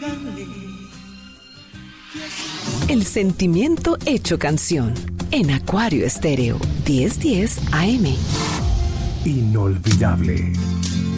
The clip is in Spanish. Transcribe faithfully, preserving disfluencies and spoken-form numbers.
El sentimiento hecho canción en Acuario Estéreo diez diez A M. Inolvidable.